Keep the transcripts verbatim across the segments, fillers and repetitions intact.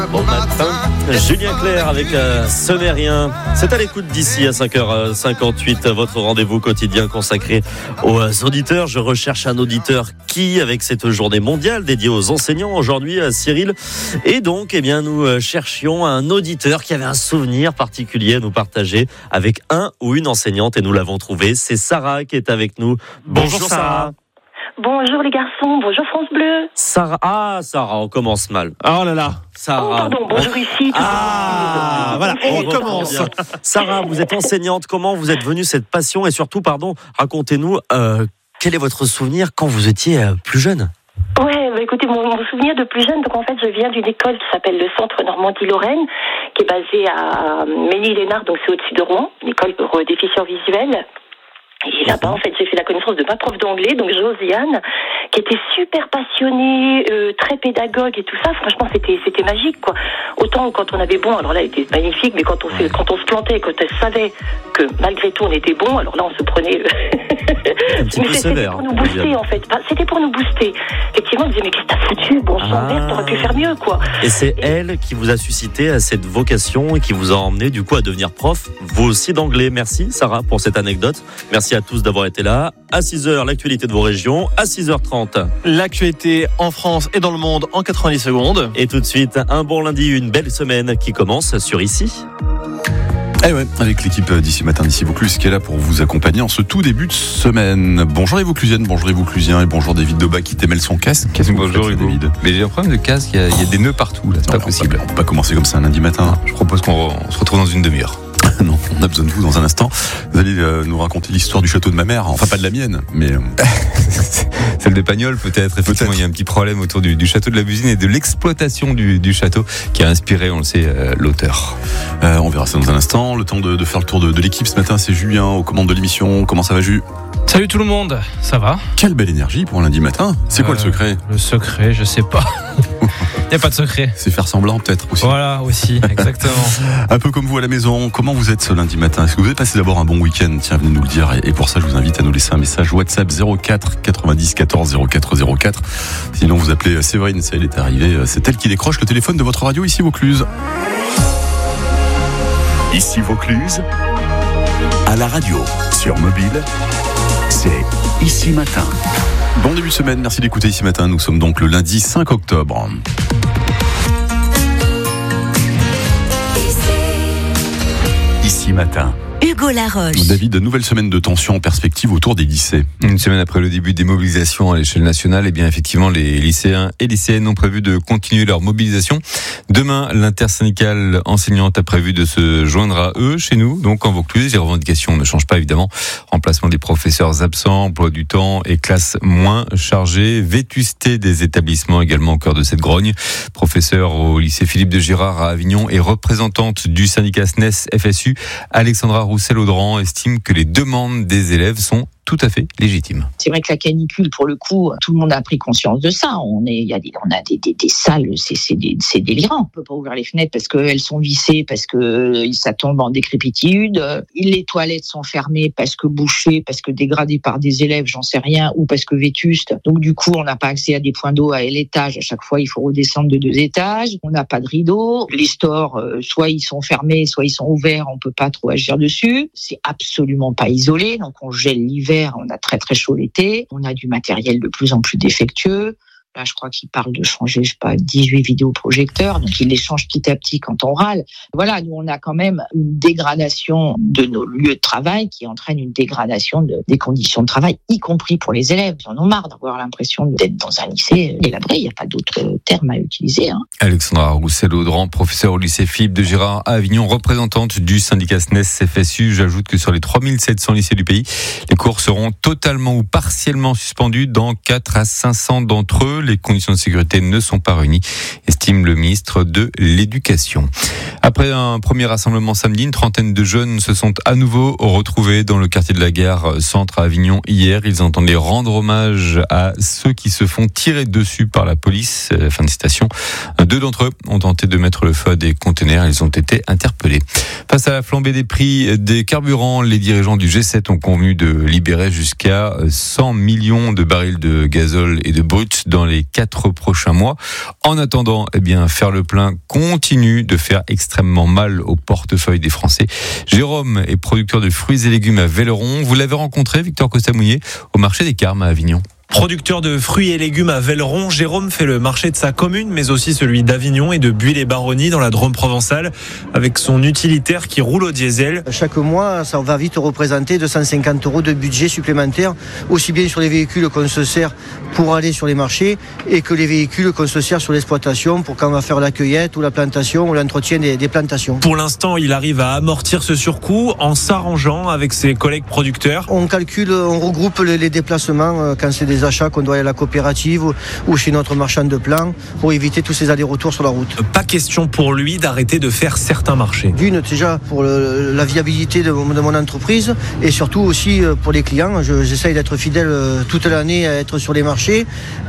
Bon matin, Julien Clerc avec euh, Ce n'est rien. C'est à l'écoute d'ici à cinq heures cinquante-huit, votre rendez-vous quotidien consacré aux auditeurs. Je recherche un auditeur qui, avec cette journée mondiale dédiée aux enseignants aujourd'hui, à Cyril. Et donc, eh bien, nous cherchions un auditeur qui avait un souvenir particulier à nous partager avec un ou une enseignante et nous l'avons trouvé. C'est Sarah qui est avec nous. Bonjour, Bonjour Sarah. Bonjour les garçons, bonjour France Bleu. Sarah, ah Sarah, on commence mal. Oh là là, Sarah. Oh pardon, bonjour ici. Ah, voilà, on recommence. Sarah, vous êtes enseignante, comment vous êtes venue cette passion et surtout, pardon, racontez-nous, euh, quel est votre souvenir quand vous étiez euh, plus jeune ? Ouais, bah écoutez, mon, mon souvenir de plus jeune, donc en fait, je viens d'une école qui s'appelle le Centre Normandie-Lorraine, qui est basée à Ménil-Lénard, donc c'est au-dessus de Rouen, une école pour euh, déficients visuels. Et là-bas, en fait, j'ai fait la connaissance de ma prof d'anglais, donc Josiane, qui était super passionnée, euh, très pédagogue et tout ça. Franchement, c'était c'était magique, quoi. Autant quand on avait bon, alors là, elle était magnifique, mais quand on se, quand on se plantait, quand elle savait que malgré tout on était bon, alors là, on se prenait. Un petit mais peu c'était sévère. pour nous booster, en fait. C'était pour nous booster. Effectivement, on disait mais qu'est-ce que t'as foutu, bon sang, merde, t'aurais pu faire mieux, quoi. Et c'est et... elle qui vous a suscité à cette vocation et qui vous a emmené du coup à devenir prof, vous aussi d'anglais. Merci Sarah pour cette anecdote. Merci à tous d'avoir été là. À six heures, l'actualité de vos régions. À six heures trente, l'actualité en France et dans le monde en quatre-vingt-dix secondes. Et tout de suite, un bon lundi, une belle semaine qui commence sur Ici. Eh ouais, avec l'équipe d'Ici Matin, d'Ici Vaucluse qui est là pour vous accompagner en ce tout début de semaine. Bonjour les Vauclusiennes, bonjour les Vauclusiens et bonjour David Doba qui démêle son casque. Qu'est-ce que bonjour faites, David. Mais j'ai un problème de casque, il y a, il y a des nœuds partout, là, c'est non, pas possible. On peut pas commencer comme ça un lundi matin. Je propose qu'on re, on se retrouve dans une demi-heure. Non, on a besoin de vous dans un instant. Vous allez euh, nous raconter l'histoire du château de ma mère, enfin pas de la mienne, mais... Euh... Celle de Pagnol peut-être, effectivement, peut-être. Il y a un petit problème autour du, du château de la Busine et de l'exploitation du, du château qui a inspiré, on le sait, euh, l'auteur. Euh, on verra ça dans un instant. Le temps de, de faire le tour de, de l'équipe ce matin, c'est Julien aux commandes de l'émission. Comment ça va, Ju ? Salut tout le monde, ça va ? Quelle belle énergie pour un lundi matin. C'est euh, quoi le secret ? Le secret, je sais pas. Il n'y a pas de secret. C'est faire semblant peut-être aussi. Voilà, aussi, exactement. Un peu comme vous à la maison, comment vous êtes ce lundi matin ? Est-ce que vous avez passé d'abord un bon week-end ? Tiens, venez nous le dire. Et pour ça, je vous invite à nous laisser un message WhatsApp zéro quatre quatre-vingt-dix quatorze zéro quatre zéro quatre. Sinon, vous appelez Séverine, si elle est arrivée. C'est elle qui décroche le téléphone de votre radio ici Vaucluse. Ici Vaucluse, à la radio, sur mobile, c'est Ici Matin. Bon début de semaine, merci d'écouter Ici Matin. Nous sommes donc le lundi cinq octobre. Ici Matin. Hugo Laroche. David, nouvelle semaine de tension en perspective autour des lycées. Une semaine après le début des mobilisations à l'échelle nationale, eh bien effectivement les lycéens et lycéennes ont prévu de continuer leur mobilisation. Demain, l'intersyndicale enseignante a prévu de se joindre à eux chez nous, donc en Vaucluse. Les revendications ne changent pas évidemment. Remplacement des professeurs absents, emploi du temps et classes moins chargées, vétusté des établissements également au cœur de cette grogne. Professeure au lycée Philippe de Girard à Avignon et représentante du syndicat S N E S F S U, Alexandra Roussel-Audran estime que les demandes des élèves sont tout à fait légitime. C'est vrai que la canicule, pour le coup, tout le monde a pris conscience de ça. On est, il y a des, on a des, des, des salles, c'est, c'est, des, c'est délirant. On peut pas ouvrir les fenêtres parce qu'elles sont vissées, parce que ça tombe en décrépitude. Les toilettes sont fermées parce que bouchées, parce que dégradées par des élèves, j'en sais rien, ou parce que vétustes. Donc du coup, on n'a pas accès à des points d'eau à l'étage. À chaque fois, il faut redescendre de deux étages. On n'a pas de rideau. Les stores, euh, soit ils sont fermés, soit ils sont ouverts. On peut pas trop agir dessus. C'est absolument pas isolé. Donc on gèle l'hiver. On a très très chaud l'été, on a du matériel de plus en plus défectueux. Là, je crois qu'il parle de changer, je sais pas, dix-huit vidéoprojecteurs. Donc, il les change petit à petit quand on râle. Voilà, nous, on a quand même une dégradation de nos lieux de travail qui entraîne une dégradation de, des conditions de travail, y compris pour les élèves. Ils en ont marre d'avoir l'impression d'être dans un lycée délabré. Il n'y a pas d'autres termes à utiliser. Hein. Alexandra Roussel-Audran, professeure au lycée Philippe de Girard à Avignon, représentante du syndicat S N E S F S U. J'ajoute que sur les trois mille sept cents lycées du pays, les cours seront totalement ou partiellement suspendus dans quatre à cinq cents d'entre eux. Les conditions de sécurité ne sont pas réunies, estime le ministre de l'Éducation. Après un premier rassemblement samedi, une trentaine de jeunes se sont à nouveau retrouvés dans le quartier de la Gare Centre à Avignon hier. Ils entendaient rendre hommage à ceux qui se font tirer dessus par la police. Fin de citation. Deux d'entre eux ont tenté de mettre le feu à des containers. Ils ont été interpellés. Face à la flambée des prix des carburants, les dirigeants du G sept ont convenu de libérer jusqu'à cent millions de barils de gazole et de brut dans les les quatre prochains mois. En attendant, eh bien, faire le plein continue de faire extrêmement mal au portefeuille des Français. Jérôme est producteur de fruits et légumes à Velleron. Vous l'avez rencontré, Victor Costa-Mounier, au marché des Carmes à Avignon. Producteur de fruits et légumes à Velleron, Jérôme fait le marché de sa commune, mais aussi celui d'Avignon et de Buis-les-Baronnies dans la Drôme provençale, avec son utilitaire qui roule au diesel. Chaque mois, ça va vite représenter deux cent cinquante euros de budget supplémentaire, aussi bien sur les véhicules qu'on se sert pour aller sur les marchés et que les véhicules qu'on se sert sur l'exploitation pour quand on va faire la cueillette ou la plantation ou l'entretien des, des plantations. Pour l'instant, il arrive à amortir ce surcoût en s'arrangeant avec ses collègues producteurs. On calcule, on regroupe les, les déplacements quand c'est des achats qu'on doit aller à la coopérative ou, ou chez notre marchand de plants pour éviter tous ces allers-retours sur la route. Pas question pour lui d'arrêter de faire certains marchés. D'une, déjà pour le, la viabilité de, de mon entreprise et surtout aussi pour les clients. Je, j'essaye d'être fidèle toute l'année à être sur les marchés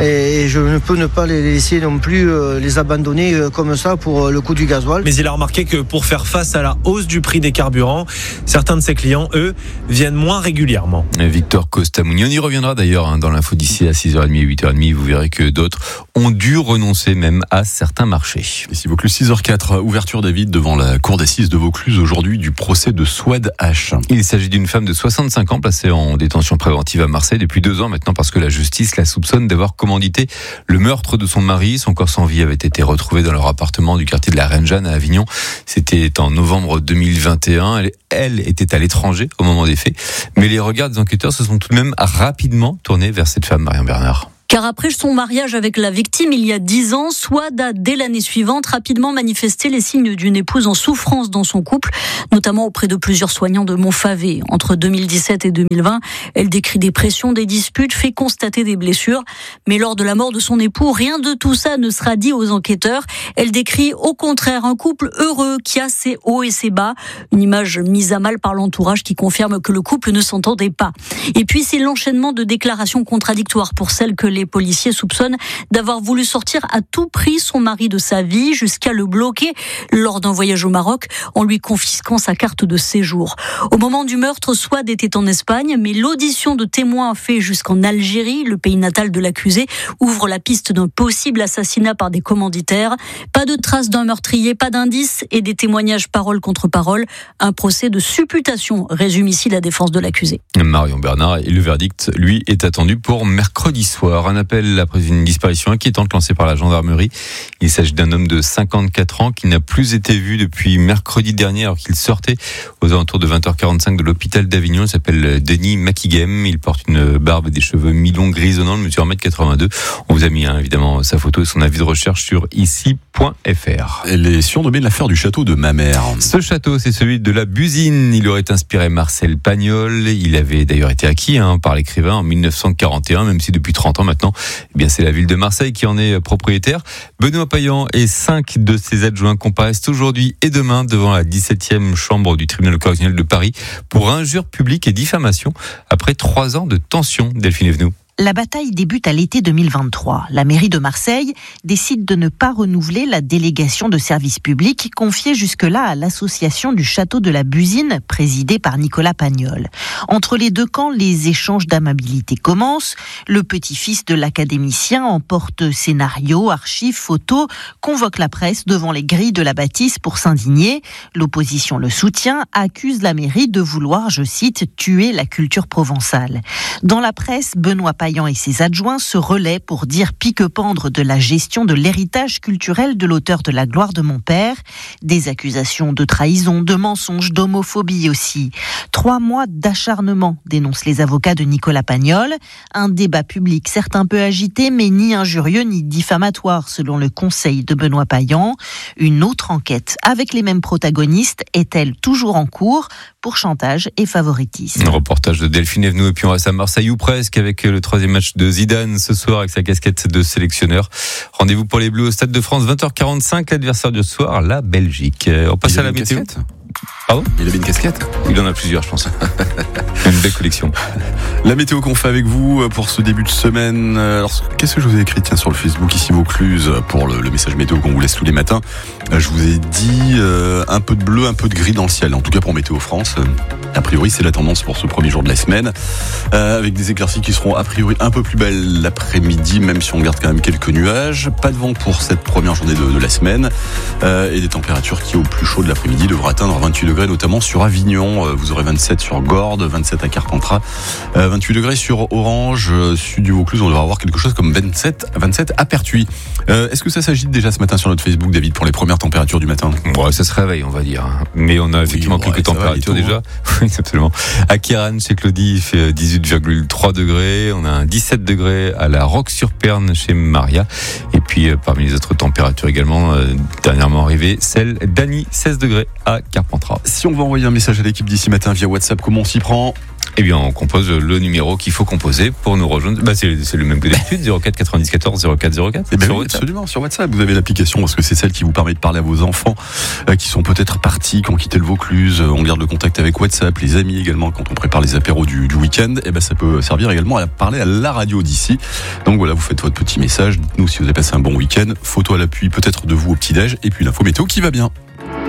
et je ne peux ne pas les laisser non plus les abandonner comme ça pour le coût du gasoil. Mais il a remarqué que pour faire face à la hausse du prix des carburants, certains de ses clients, eux, viennent moins régulièrement. Victor Costa-Mounier, on y reviendra d'ailleurs hein, dans l'info d'ici à six heures trente et huit heures trente. Vous verrez que d'autres ont dû renoncer même à certains marchés. Ici Vaucluse, six heures quatre, ouverture David devant la cour d'assises de Vaucluse aujourd'hui du procès de Souad H. Il s'agit d'une femme de soixante-cinq ans placée en détention préventive à Marseille depuis deux ans maintenant parce que la justice la soupçonne d'avoir commandité le meurtre de son mari. Son corps sans vie avait été retrouvé dans leur appartement du quartier de la Reine Jeanne à Avignon. C'était en novembre deux mille vingt et un. Elle, elle était à l'étranger au moment des faits. Mais les regards des enquêteurs se sont tout de même rapidement tournés vers cette femme, Marion Bernard. Car après son mariage avec la victime il y a dix ans, Souad a, dès l'année suivante, rapidement manifesté les signes d'une épouse en souffrance dans son couple, notamment auprès de plusieurs soignants de Montfavet. Entre deux mille dix-sept et deux mille vingt, elle décrit des pressions, des disputes, fait constater des blessures. Mais lors de la mort de son époux, rien de tout ça ne sera dit aux enquêteurs. Elle décrit au contraire un couple heureux qui a ses hauts et ses bas. Une image mise à mal par l'entourage qui confirme que le couple ne s'entendait pas. Et puis c'est l'enchaînement de déclarations contradictoires pour celles que les policiers soupçonnent d'avoir voulu sortir à tout prix son mari de sa vie jusqu'à le bloquer lors d'un voyage au Maroc en lui confisquant sa carte de séjour. Au moment du meurtre, Souad était en Espagne, mais l'audition de témoins fait jusqu'en Algérie, le pays natal de l'accusé, ouvre la piste d'un possible assassinat par des commanditaires. Pas de traces d'un meurtrier, pas d'indices et des témoignages parole contre parole. Un procès de supputation, résume ici la défense de l'accusé. Marion Bernard, et le verdict, lui, est attendu pour mercredi soir. Un appel après une disparition inquiétante lancée par la gendarmerie. Il s'agit d'un homme de cinquante-quatre ans qui n'a plus été vu depuis mercredi dernier alors qu'il sortait aux alentours de vingt heures quarante-cinq de l'hôpital d'Avignon. Il s'appelle Denis Makigem. Il porte une barbe et des cheveux mi-longs grisonnants. Il mesure un mètre quatre-vingt-deux. On vous a mis hein, évidemment sa photo et son avis de recherche sur ici point f r. Elle est surnommée l'affaire du château de Mamère. Ce château, c'est celui de la Busine. Il aurait inspiré Marcel Pagnol. Il avait d'ailleurs été acquis hein, par l'écrivain en mille neuf cent quarante et un, même si depuis trente ans maintenant, eh bien c'est la ville de Marseille qui en est propriétaire. Benoît Payan et cinq de ses adjoints comparaissent aujourd'hui et demain devant la dix-septième chambre du tribunal correctionnel de Paris pour injure publique et diffamation après trois ans de tension. Delphine Evenou. La bataille débute à l'été deux mille vingt-trois. La mairie de Marseille décide de ne pas renouveler la délégation de service public confiée jusque-là à l'association du château de la Busine, présidée par Nicolas Pagnol. Entre les deux camps, les échanges d'amabilité commencent. Le petit-fils de l'académicien emporte scénarios, archives, photos, convoque la presse devant les grilles de la bâtisse pour s'indigner. L'opposition le soutient, accuse la mairie de vouloir, je cite, tuer la culture provençale. Dans la presse, Benoît Payan et ses adjoints se relaient pour dire pique-pendre de la gestion de l'héritage culturel de l'auteur de La gloire de mon père. Des accusations de trahison, de mensonges, d'homophobie aussi. Trois mois d'acharnement, dénoncent les avocats de Nicolas Pagnol. Un débat public certes un peu agité, mais ni injurieux ni diffamatoire, selon le conseil de Benoît Payan. Une autre enquête avec les mêmes protagonistes est-elle toujours en cours pour chantage et favoritisme? Un reportage de Delphine Evenou et puis on reste à Marseille ou presque avec le troisième match de Zidane ce soir avec sa casquette de sélectionneur. Rendez-vous pour les Bleus au Stade de France, vingt heures quarante-cinq, l'adversaire du soir, la Belgique. On passe à la météo. Pardon ? Il avait une casquette ? Il en a plusieurs, je pense. Une belle collection. La météo qu'on fait avec vous pour ce début de semaine. Alors, qu'est-ce que je vous ai écrit tiens, sur le Facebook ici Vaucluse pour le, le message météo qu'on vous laisse tous les matins. Je vous ai dit euh, un peu de bleu, un peu de gris dans le ciel. En tout cas pour Météo France. A priori, c'est la tendance pour ce premier jour de la semaine. Euh, avec des éclaircies qui seront a priori un peu plus belles l'après-midi, même si on garde quand même quelques nuages. Pas de vent pour cette première journée de, de la semaine. Euh, et des températures qui, au plus chaud de l'après-midi, devraient atteindre vingt-huit degrés, notamment sur Avignon. Euh, vous aurez vingt-sept sur Gordes, vingt-sept à Carpentras, euh, vingt-huit degrés sur Orange, euh, sud du Vaucluse. On devrait avoir quelque chose comme vingt-sept, vingt-sept à Pertuis. Euh, est-ce que ça s'agite déjà ce matin sur notre Facebook, David, pour les premières températures du matin ? Ouais, ça se réveille, on va dire. Mais on a effectivement oui, quelques ouais, températures va, déjà. Oui, absolument. À Kéran, chez Claudie, il fait dix-huit virgule trois degrés. On a un dix-sept degrés à la Roque-sur-Perne chez Maria. Et puis, euh, parmi les autres températures également, euh, dernièrement arrivée, celle d'Annie, seize degrés à Carpentras. Si on veut envoyer un message à l'équipe d'ici matin via WhatsApp, comment on s'y prend ? Eh bien, on compose le numéro qu'il faut composer pour nous rejoindre. Bah, c'est, c'est le même que d'habitude, zéro quatre quatre-vingt-dix quatorze zéro quatre zéro quatre. Eh ben oui, absolument, sur WhatsApp. Vous avez l'application parce que c'est celle qui vous permet de parler à vos enfants euh, qui sont peut-être partis, qui ont quitté le Vaucluse. On garde le contact avec WhatsApp, les amis également quand on prépare les apéros du, du week-end. Et ben, ça peut servir également à parler à la radio d'ici. Donc voilà, vous faites votre petit message. Dites-nous si vous avez passé un bon week-end. Photo à l'appui peut-être de vous au petit-déj. Et puis l'info météo qui va bien.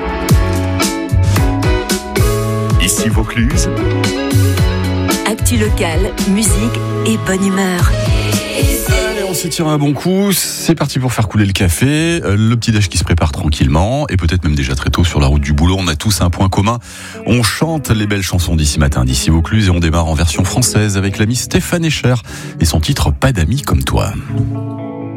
Ici Vaucluse. Actu locale, musique et bonne humeur. Allez, on s'étire un bon coup. C'est parti pour faire couler le café. Le petit-déj qui se prépare tranquillement et peut-être même déjà très tôt sur la route du boulot. On a tous un point commun. On chante les belles chansons d'ici matin, d'ici Vaucluse, et on démarre en version française avec l'ami Stéphane Escher et son titre Pas d'amis comme toi.